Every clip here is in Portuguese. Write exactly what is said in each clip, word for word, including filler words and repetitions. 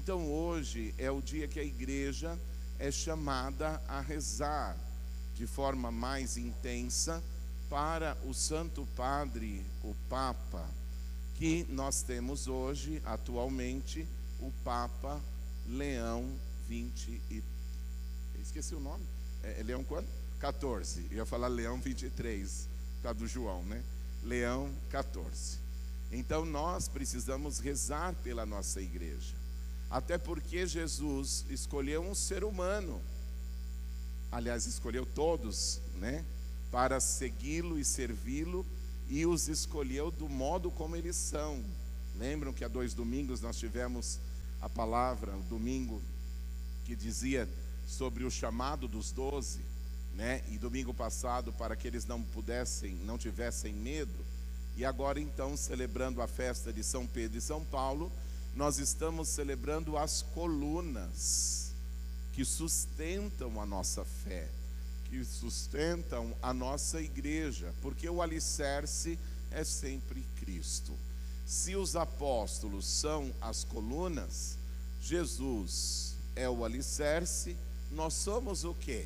Então hoje é o dia que a igreja é chamada a rezar de forma mais intensa para o Santo Padre, o Papa, que nós temos hoje, atualmente, o Papa Leão vinte e... Esqueci o nome. É, é Leão quando? quatorze. Eu ia falar Leão vinte e três, por causa do João, né? Leão quatorze. Então nós precisamos rezar pela nossa igreja. Até porque Jesus escolheu um ser humano. Aliás, escolheu todos, né? Para segui-lo e servi-lo, e os escolheu do modo como eles são. Lembram que há dois domingos nós tivemos a palavra, o domingo que dizia sobre o chamado dos doze, né? E domingo passado, para que eles não pudessem, não tivessem medo. E agora então, celebrando a festa de São Pedro e São Paulo, nós estamos celebrando as colunas que sustentam a nossa fé, que sustentam a nossa igreja, porque o alicerce é sempre Cristo. Se os apóstolos são as colunas, Jesus é o alicerce, nós somos o quê?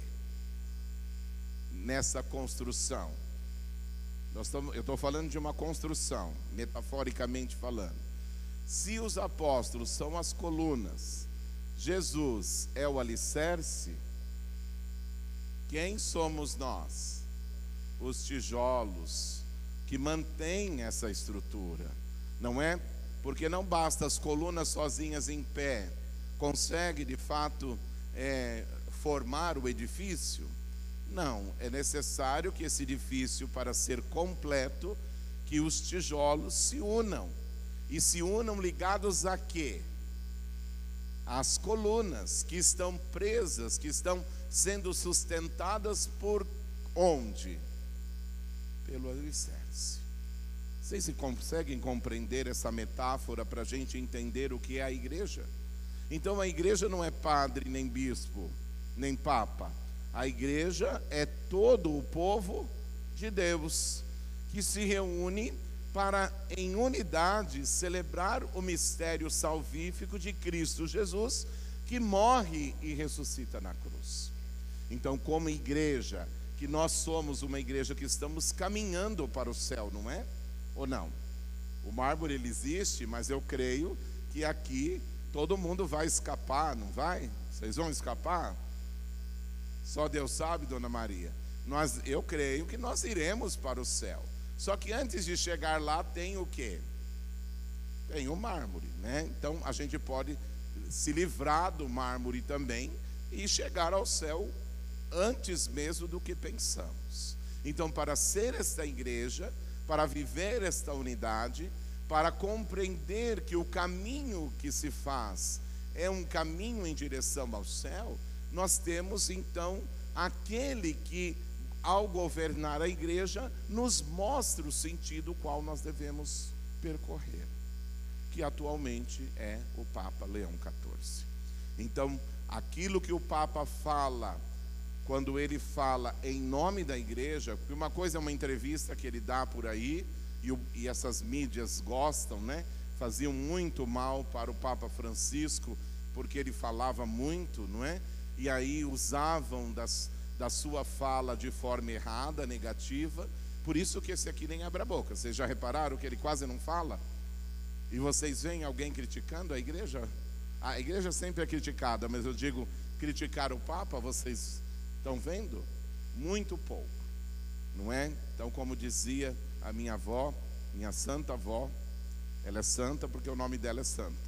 Nessa construção. Nós estamos, eu estou falando de uma construção, metaforicamente falando. Se os apóstolos são as colunas, Jesus é o alicerce, quem somos nós? Os tijolos que mantêm essa estrutura, não é? Porque não basta as colunas sozinhas em pé, consegue de fato é, formar o edifício? Não, é necessário que esse edifício, para ser completo, que os tijolos se unam. E se unam ligados a quê? As colunas que estão presas, que estão sendo sustentadas por onde? Pelo alicerce. Vocês conseguem compreender essa metáfora para a gente entender o que é a igreja? Então a igreja não é padre, nem bispo, nem papa. A igreja é todo o povo de Deus que se reúne para, em unidade, celebrar o mistério salvífico de Cristo Jesus, que morre e ressuscita na cruz. Então, como igreja, que nós somos uma igreja que estamos caminhando para o céu, não é? Ou não? O mármore ele existe, mas eu creio que aqui todo mundo vai escapar, não vai? Vocês vão escapar? Só Deus sabe, Dona Maria. Nós, eu creio que nós iremos para o céu. Só que antes de chegar lá tem o quê? Tem o mármore, né? Então a gente pode se livrar do mármore também e chegar ao céu antes mesmo do que pensamos. Então, para ser esta igreja, para viver esta unidade, para compreender que o caminho que se faz é um caminho em direção ao céu, nós temos então aquele que, ao governar a igreja, nos mostra o sentido qual nós devemos percorrer, que atualmente é o Papa Leão quatorze. Então, aquilo que o Papa fala, quando ele fala em nome da igreja, porque uma coisa é uma entrevista que ele dá por aí, e, o, e essas mídias gostam, né? Faziam muito mal para o Papa Francisco, porque ele falava muito, não é? E aí usavam das da sua fala de forma errada, negativa. Por isso que esse aqui nem abre a boca. Vocês já repararam que ele quase não fala? E vocês veem alguém criticando a igreja? A igreja sempre é criticada, mas eu digo, criticar o Papa, vocês estão vendo? Muito pouco, não é? Então, como dizia a minha avó, minha santa avó, ela é santa porque o nome dela é santa,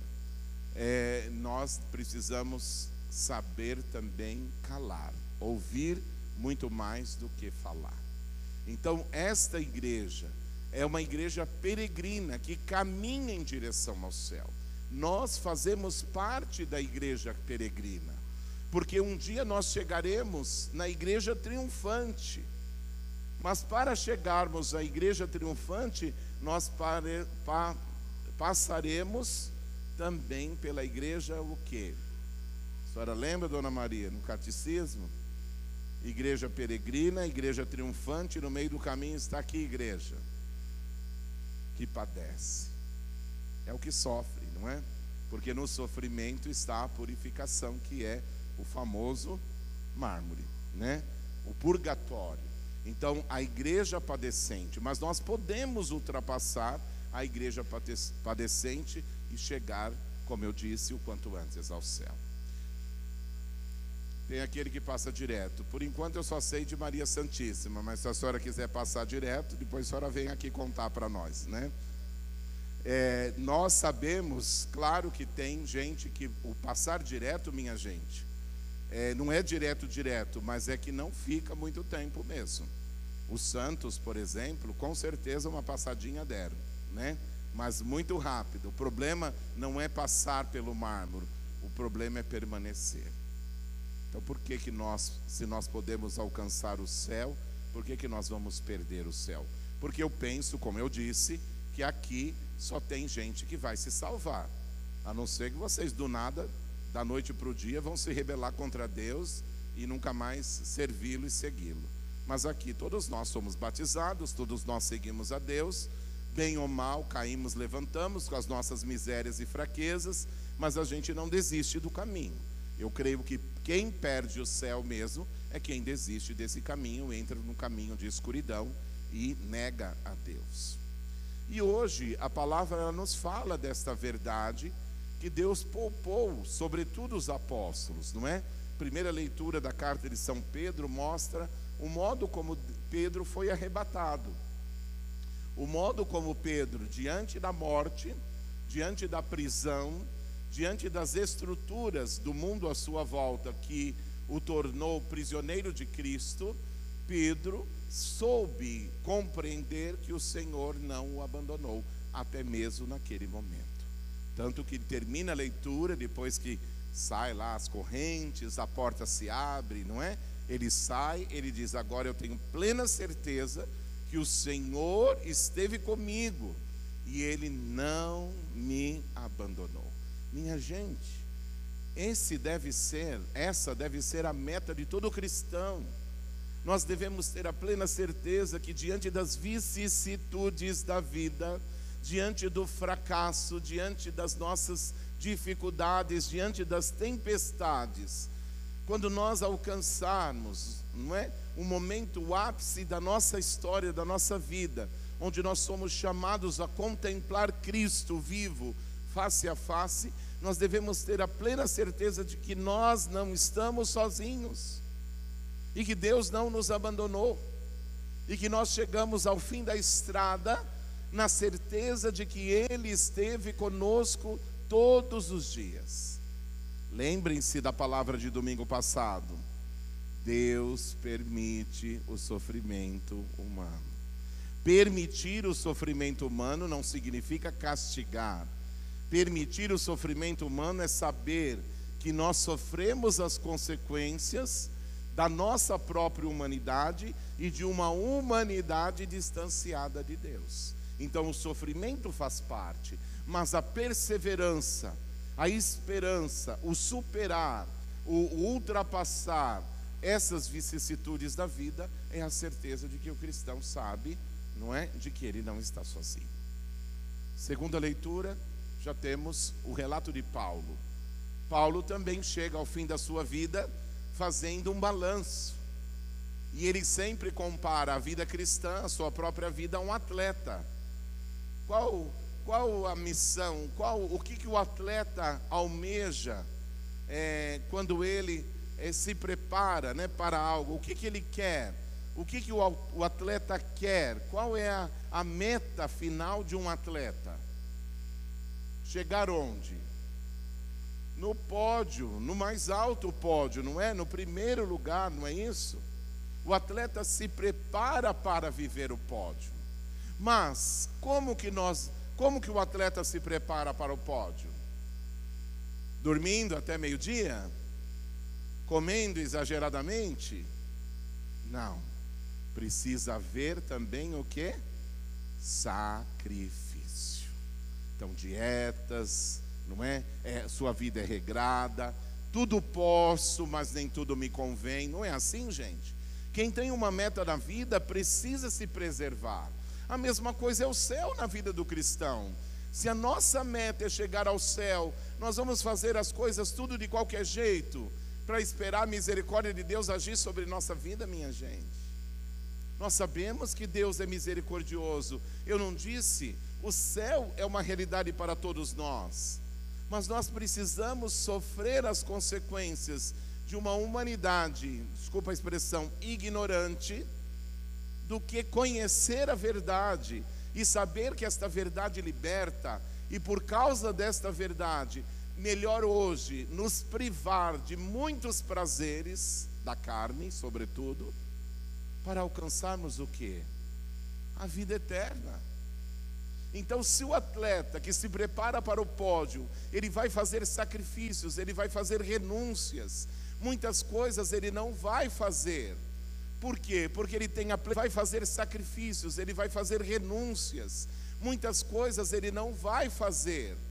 é, nós precisamos saber também calar, ouvir muito mais do que falar. Então esta igreja é uma igreja peregrina que caminha em direção ao céu. Nós fazemos parte da igreja peregrina, porque um dia nós chegaremos na igreja triunfante. Mas para chegarmos à igreja triunfante, nós pare, pa, passaremos também pela igreja o quê? A senhora lembra, Dona Maria, no catecismo? Igreja peregrina, igreja triunfante, no meio do caminho está aqui igreja que padece. É o que sofre, não é? Porque no sofrimento está a purificação, que é o famoso mármore, né? O purgatório. Então, a igreja padecente, mas nós podemos ultrapassar a igreja padecente e chegar, como eu disse, o quanto antes ao céu. Tem aquele que passa direto. Por enquanto eu só sei de Maria Santíssima, mas se a senhora quiser passar direto, depois a senhora vem aqui contar para nós, né? É, nós sabemos, claro que tem gente que o passar direto, minha gente, é, não é direto, direto, mas é que não fica muito tempo mesmo. Os santos, por exemplo, com certeza uma passadinha deram, né? Mas muito rápido. O problema não é passar pelo mármore, o problema é permanecer. Então por que que nós, se nós podemos alcançar o céu, por que que nós vamos perder o céu? Porque eu penso, como eu disse, que aqui só tem gente que vai se salvar, a não ser que vocês do nada, da noite para o dia, vão se rebelar contra Deus e nunca mais servi-lo e segui-lo. Mas aqui todos nós somos batizados, todos nós seguimos a Deus, bem ou mal, caímos, levantamos com as nossas misérias e fraquezas, mas a gente não desiste do caminho. Eu creio que quem perde o céu mesmo é quem desiste desse caminho, entra no caminho de escuridão e nega a Deus. E hoje a palavra ela nos fala desta verdade que Deus poupou, sobretudo os apóstolos, não é? Primeira leitura da carta de São Pedro mostra o modo como Pedro foi arrebatado. O modo como Pedro, diante da morte, diante da prisão, diante das estruturas do mundo à sua volta que o tornou prisioneiro de Cristo, Pedro soube compreender que o Senhor não o abandonou, até mesmo naquele momento. Tanto que termina a leitura, depois que sai lá as correntes, a porta se abre, não é? Ele sai, ele diz: agora eu tenho plena certeza que o Senhor esteve comigo e Ele não me abandonou. Minha gente, esse deve ser, essa deve ser a meta de todo cristão. Nós devemos ter a plena certeza que diante das vicissitudes da vida, diante do fracasso, diante das nossas dificuldades, diante das tempestades, quando nós alcançarmos, não é, um momento, o ápice da nossa história, da nossa vida, onde nós somos chamados a contemplar Cristo vivo, face a face, nós devemos ter a plena certeza de que nós não estamos sozinhos, e que Deus não nos abandonou, e que nós chegamos ao fim da estrada, na certeza de que Ele esteve conosco todos os dias. Lembrem-se da palavra de domingo passado: Deus permite o sofrimento humano. Permitir o sofrimento humano não significa castigar. Permitir o sofrimento humano é saber que nós sofremos as consequências da nossa própria humanidade e de uma humanidade distanciada de Deus. Então o sofrimento faz parte, mas a perseverança, a esperança, o superar, o ultrapassar essas vicissitudes da vida é a certeza de que o cristão sabe, não é, de que ele não está sozinho. Segunda leitura, já temos o relato de Paulo. Paulo também chega ao fim da sua vida fazendo um balanço, e ele sempre compara a vida cristã, a sua própria vida, a um atleta. Qual, qual a missão, qual, o que, que o atleta almeja é, quando ele é, se prepara, né, para algo? O que, que ele quer? O que, que o, o atleta quer? Qual é a, a meta final de um atleta? Chegar onde? No pódio, no mais alto pódio, não é? No primeiro lugar, não é isso? O atleta se prepara para viver o pódio. Mas como que nós, como que o atleta se prepara para o pódio? Dormindo até meio-dia? Comendo exageradamente? Não. Precisa haver também o quê? Sacrifício. Então, dietas, não é? É, sua vida é regrada, tudo posso, mas nem tudo me convém. Não é assim, gente? Quem tem uma meta na vida precisa se preservar. A mesma coisa é o céu na vida do cristão. Se a nossa meta é chegar ao céu, nós vamos fazer as coisas tudo de qualquer jeito, para esperar a misericórdia de Deus agir sobre nossa vida, minha gente. Nós sabemos que Deus é misericordioso. Eu não disse, o céu é uma realidade para todos nós, mas nós precisamos sofrer as consequências de uma humanidade, desculpa a expressão, ignorante, do que conhecer a verdade e saber que esta verdade liberta, e por causa desta verdade, melhor hoje nos privar de muitos prazeres da carne, sobretudo, para alcançarmos o quê? A vida eterna. Então, se o atleta que se prepara para o pódio, ele vai fazer sacrifícios, ele vai fazer renúncias, muitas coisas ele não vai fazer. Por quê? Porque ele tem a... vai fazer sacrifícios, ele vai fazer renúncias, muitas coisas ele não vai fazer.